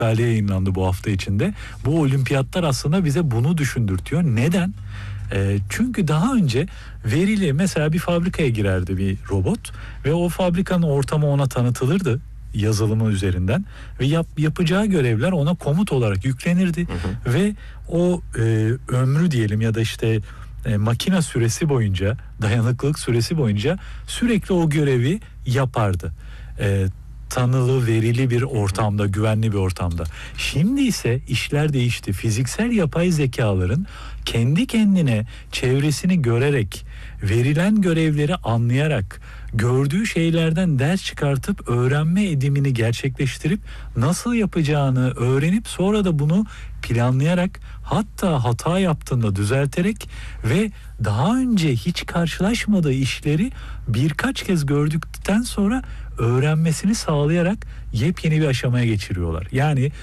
belge yayınlandı bu hafta içinde. Bu olimpiyatlar aslında bize bunu düşündürtüyor. Neden? Çünkü daha önce verili mesela bir fabrikaya girerdi bir robot ve o fabrikanın ortamı ona tanıtılırdı yazılımı üzerinden ve yapacağı görevler ona komut olarak yüklenirdi ve o ömrü diyelim ya da işte makine süresi boyunca, dayanıklılık süresi boyunca sürekli o görevi yapardı. Tanılı, verili bir ortamda, güvenli bir ortamda. Şimdi ise işler değişti. Fiziksel yapay zekaların kendi kendine çevresini görerek, verilen görevleri anlayarak, gördüğü şeylerden ders çıkartıp öğrenme edimini gerçekleştirip nasıl yapacağını öğrenip sonra da bunu planlayarak, hatta hata yaptığında düzelterek ve daha önce hiç karşılaşmadığı işleri birkaç kez gördükten sonra öğrenmesini sağlayarak yepyeni bir aşamaya geçiriyorlar. Yani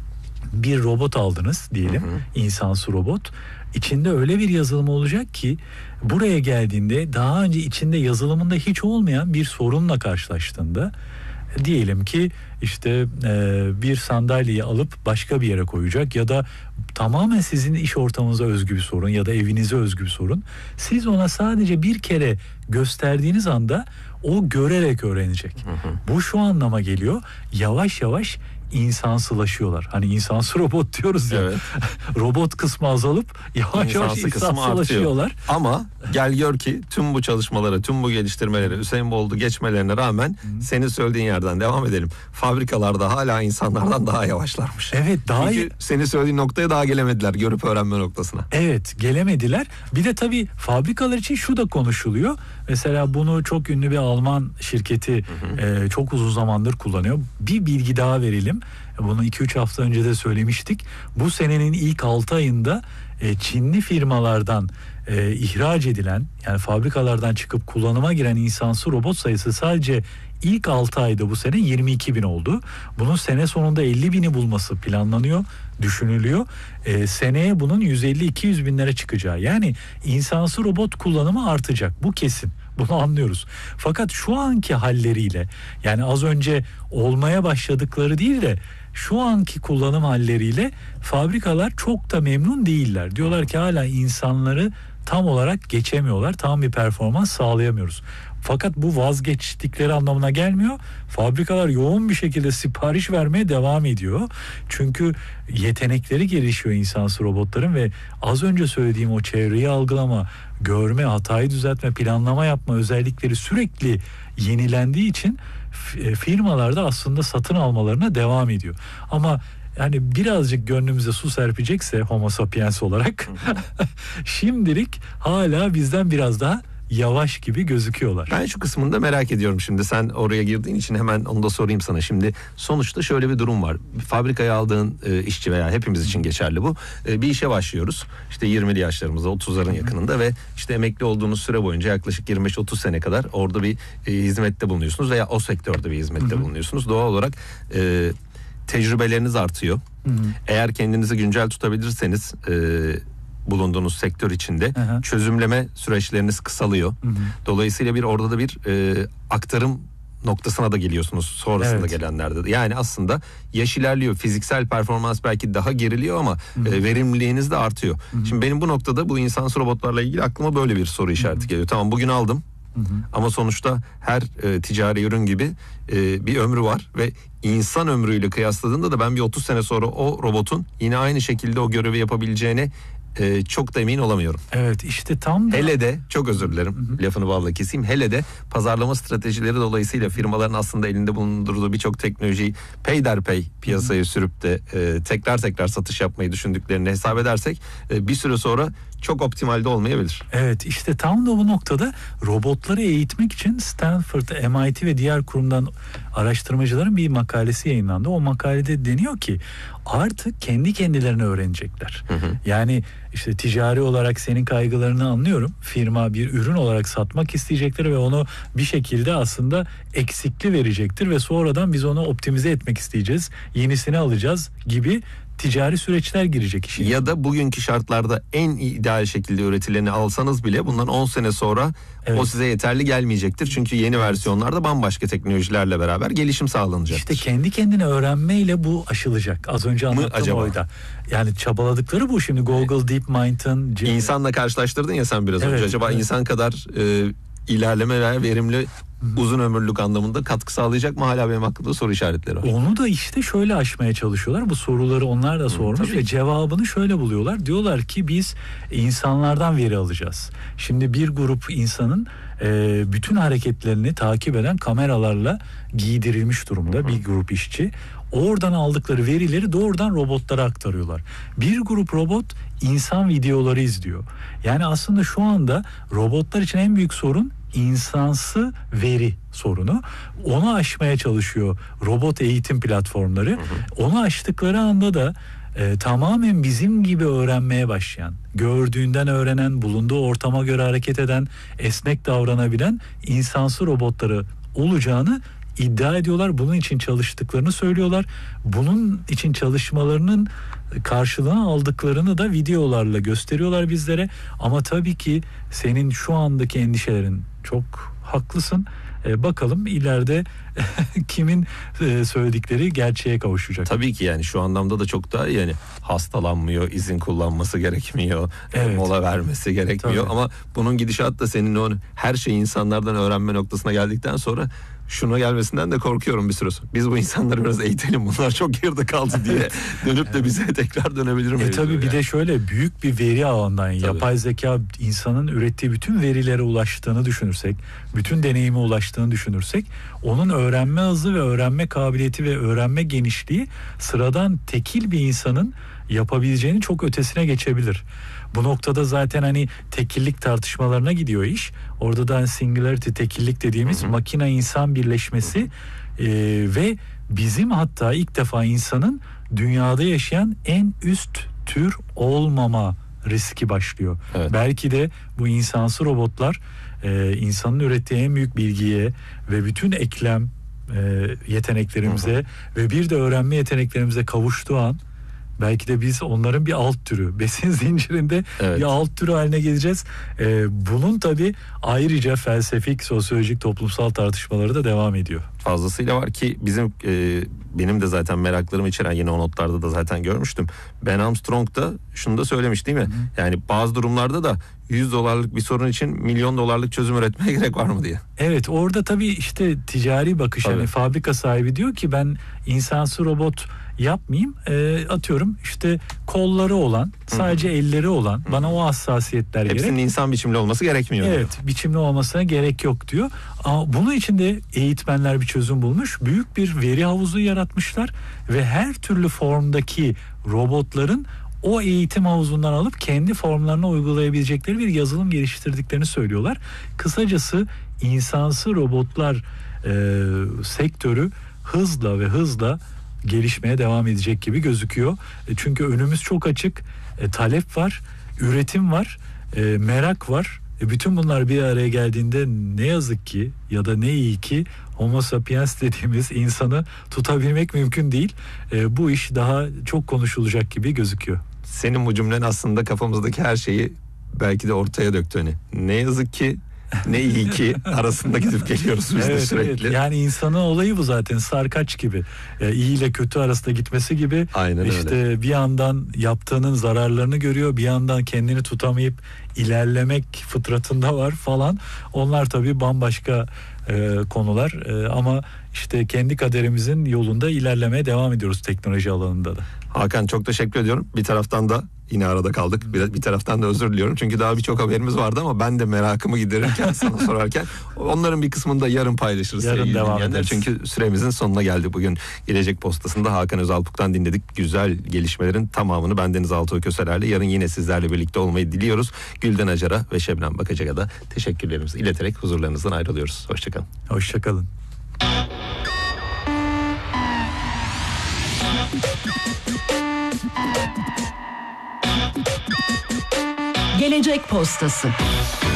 bir robot aldınız diyelim, insansı robot. İçinde öyle bir yazılım olacak ki buraya geldiğinde daha önce içinde yazılımında hiç olmayan bir sorunla karşılaştığında, diyelim ki işte bir sandalyeyi alıp başka bir yere koyacak ya da tamamen sizin iş ortamınıza özgü bir sorun ya da evinize özgü bir sorun. Siz ona sadece bir kere gösterdiğiniz anda o görerek öğrenecek. Bu şu anlama geliyor. Yavaş yavaş insansılaşıyorlar. Hani insansı robot diyoruz ya. Evet. Robot kısmı azalıp yavaş yavaş insansılaşıyorlar. Ama gel gör ki tüm bu çalışmalara, tüm bu geliştirmelere, Hüseyin Bolt'u geçmelerine rağmen senin söylediğin yerden devam edelim. Fabrikalarda hala insanlardan daha yavaşlarmış. Evet, daha çünkü senin söylediğin noktaya daha gelemediler, görüp öğrenme noktasına. Evet, gelemediler. Bir de tabii fabrikalar için şu da konuşuluyor. Mesela bunu çok ünlü bir Alman şirketi çok uzun zamandır kullanıyor. Bir bilgi daha verelim. Bunu 2-3 hafta önce de söylemiştik. Bu senenin ilk 6 ayında Çinli firmalardan ihraç edilen, yani fabrikalardan çıkıp kullanıma giren insansı robot sayısı sadece ilk 6 ayda bu sene 22.000 oldu. Bunun sene sonunda 50.000'i bulması planlanıyor, düşünülüyor. Seneye bunun 150-200 binlere çıkacağı. Yani insansı robot kullanımı artacak. Bu kesin. Bunu anlıyoruz. Fakat şu anki halleriyle, yani az önce olmaya başladıkları değil de şu anki kullanım halleriyle fabrikalar çok da memnun değiller. Diyorlar ki hala insanları tam olarak geçemiyorlar. Tam bir performans sağlayamıyoruz. Fakat bu vazgeçtikleri anlamına gelmiyor. Fabrikalar yoğun bir şekilde sipariş vermeye devam ediyor. Çünkü yetenekleri gelişiyor insansı robotların ve az önce söylediğim o çevreyi algılama, görme, hatayı düzeltme, planlama yapma özellikleri sürekli yenilendiği için firmalarda aslında satın almalarına devam ediyor. Ama yani birazcık gönlümüze su serpecekse Homo sapiens olarak şimdilik hala bizden biraz daha yavaş gibi gözüküyorlar. Ben şu kısmını da merak ediyorum şimdi. Sen oraya girdiğin için hemen onu da sorayım sana. Şimdi sonuçta şöyle bir durum var. Bir fabrikaya aldığın işçi veya hepimiz için geçerli bu. Bir işe başlıyoruz. İşte 20'li yaşlarımızda, 30'ların yakınında ve işte emekli olduğunuz süre boyunca yaklaşık 25-30 sene kadar orada bir hizmette bulunuyorsunuz veya o sektörde bir hizmette bulunuyorsunuz. Doğal olarak tecrübeleriniz artıyor. Eğer kendinizi güncel tutabilirseniz bulunduğunuz sektör içinde çözümleme süreçleriniz kısalıyor. Dolayısıyla orada da bir aktarım noktasına da geliyorsunuz sonrasında gelenlerde. Yani aslında yaş ilerliyor. Fiziksel performans belki daha geriliyor ama verimliliğiniz de artıyor. Şimdi benim bu noktada bu insansız robotlarla ilgili aklıma böyle bir soru işareti geliyor. Tamam, bugün aldım. Ama sonuçta her ticari ürün gibi bir ömrü var ve insan ömrüyle kıyasladığında da ben bir 30 sene sonra o robotun yine aynı şekilde o görevi yapabileceğine çok da emin olamıyorum. Evet, işte tam da... Hele de, çok özür dilerim lafını balla keseyim, hele de pazarlama stratejileri dolayısıyla firmaların aslında elinde bulundurduğu birçok teknolojiyi peyderpey piyasaya sürüp de tekrar satış yapmayı düşündüklerini hesap edersek bir süre sonra çok optimalde olmayabilir. Evet, işte tam da bu noktada robotları eğitmek için Stanford, MIT ve diğer kurumdan araştırmacıların bir makalesi yayınlandı. O makalede deniyor ki artık kendi kendilerine öğrenecekler. Yani işte ticari olarak senin kaygılarını anlıyorum. Firma bir ürün olarak satmak isteyecektir ve onu bir şekilde aslında eksikli verecektir ve sonradan biz onu optimize etmek isteyeceğiz. Yenisini alacağız gibi ticari süreçler girecek işin. Ya da bugünkü şartlarda en ideal şekilde üretileni alsanız bile bundan 10 sene sonra o size yeterli gelmeyecektir. Çünkü yeni versiyonlarda bambaşka teknolojilerle beraber gelişim sağlanacaktır. İşte kendi kendine öğrenmeyle bu aşılacak. Az önce anlattığım acaba? oyda. Yani çabaladıkları bu şimdi Google DeepMind'ın... İnsanla karşılaştırdın ya sen biraz önce. Evet, Acaba evet. insan kadar ilerleme ve verimli uzun ömürlük anlamında katkı sağlayacak mı, hala benim aklımda soru işaretleri var. Onu da işte şöyle aşmaya çalışıyorlar. Bu soruları onlar da sormuş ve cevabını şöyle buluyorlar. Diyorlar ki biz insanlardan veri alacağız. Şimdi bir grup insanın bütün hareketlerini takip eden kameralarla giydirilmiş durumda bir grup işçi. Oradan aldıkları verileri doğrudan robotlara aktarıyorlar. Bir grup robot insan videoları izliyor. Yani aslında şu anda robotlar için en büyük sorun insansı veri sorunu. Onu aşmaya çalışıyor robot eğitim platformları. Onu aştıkları anda da tamamen bizim gibi öğrenmeye başlayan, gördüğünden öğrenen, bulunduğu ortama göre hareket eden, esnek davranabilen insansı robotları olacağını iddia ediyorlar. Bunun için çalıştıklarını söylüyorlar. Bunun için çalışmalarının karşılığını aldıklarını da videolarla gösteriyorlar bizlere. Ama tabii ki senin şu andaki endişelerin çok haklısın. Bakalım ileride kimin söyledikleri gerçeğe kavuşacak. Tabii ki yani şu anlamda da çok daha yani hastalanmıyor, izin kullanması gerekmiyor, mola vermesi gerekmiyor. Tabii. Ama bunun gidişatı da senin o her şeyi insanlardan öğrenme noktasına geldikten sonra şuna gelmesinden de korkuyorum bir süre sonra. Biz bu insanları biraz eğitelim, bunlar çok geride kaldı diye dönüp de bize tekrar dönebilir mi? Tabii bir de şöyle büyük bir veri ağından yapay zeka insanın ürettiği bütün verilere ulaştığını düşünürsek, bütün deneyime ulaştığını düşünürsek, onun öğrenme hızı ve öğrenme kabiliyeti ve öğrenme genişliği sıradan tekil bir insanın yapabileceğinin çok ötesine geçebilir. Bu noktada zaten hani tekillik tartışmalarına gidiyor iş. Orada da singularity, tekillik dediğimiz makine insan birleşmesi ve bizim hatta ilk defa insanın dünyada yaşayan en üst tür olmama riski başlıyor. Evet. Belki de bu insansı robotlar insanın ürettiği en büyük bilgiye ve bütün eklem yeteneklerimize ve bir de öğrenme yeteneklerimize kavuştuğu an belki de biz onların bir alt türü, besin zincirinde bir alt türü haline geleceğiz. Bunun tabii ayrıca felsefik, sosyolojik, toplumsal tartışmaları da devam ediyor. Fazlasıyla var ki bizim benim de zaten meraklarımı içeren, yine o notlarda da zaten görmüştüm. Ben Armstrong da şunu da söylemiş değil mi? Yani bazı durumlarda da $100 bir sorun için $1 milyon çözüm üretmeye gerek var mı diye. Evet, orada tabii işte ticari bakış, hani fabrika sahibi diyor ki ben insansı robot yapmayayım, atıyorum işte kolları olan, sadece elleri olan, bana o hassasiyetler gerek. Hepsinin insan biçimli olması gerekmiyor. Evet, biçimli olmasına gerek yok diyor. Ama bunun için de eğitmenler bir çözüm bulmuş. Büyük bir veri havuzu yaratmışlar ve her türlü formdaki robotların o eğitim havuzundan alıp kendi formlarına uygulayabilecekleri bir yazılım geliştirdiklerini söylüyorlar. Kısacası insansı robotlar sektörü hızla gelişmeye devam edecek gibi gözüküyor. Çünkü önümüz çok açık. Talep var, üretim var, merak var. Bütün bunlar bir araya geldiğinde ne yazık ki ya da ne iyi ki Homo sapiens dediğimiz insanı tutabilmek mümkün değil. Bu iş daha çok konuşulacak gibi gözüküyor. Senin bu cümlen aslında kafamızdaki her şeyi belki de ortaya döktü hani. Ne yazık ki, ne iyi ki arasında gidip geliyoruz biz de sürekli. Evet. Yani insanın olayı bu zaten, sarkaç gibi. İyi ile kötü arasında gitmesi gibi. Aynen işte öyle. Bir yandan yaptığının zararlarını görüyor, bir yandan kendini tutamayıp ilerlemek fıtratında var falan. Onlar tabii bambaşka konular ama işte kendi kaderimizin yolunda ilerlemeye devam ediyoruz teknoloji alanında da. Hakan, çok teşekkür ediyorum. Bir taraftan da yine arada kaldık. Bir taraftan da özür diliyorum. Çünkü daha birçok haberimiz vardı ama ben de merakımı giderirken sana sorarken onların bir kısmını da yarın paylaşırız. Yarın devam ederiz. Çünkü süremizin sonuna geldi bugün. Gelecek Postası'nda Hakan Özalpuk'tan dinledik. Güzel gelişmelerin tamamını bendeniz Altuğ Köseler'le yarın yine sizlerle birlikte olmayı diliyoruz. Gülden Acar'a ve Şebnem Bakacak'a da teşekkürlerimizi ileterek huzurlarınızdan ayrılıyoruz. Hoşçakalın. Hoşçakalın. Gelecek Postası.